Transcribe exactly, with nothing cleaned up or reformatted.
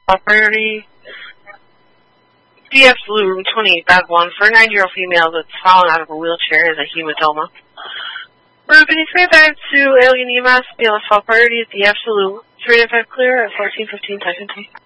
Priority. D F Blue, room twenty-eight, bag one, for a nine-year-old female that's fallen out of a wheelchair as a hematoma. Room fifty-three, bag two, Alien E M S, B L S Fall Priority, D F Blue, three to five clear at fourteen fifteen, Tyson T.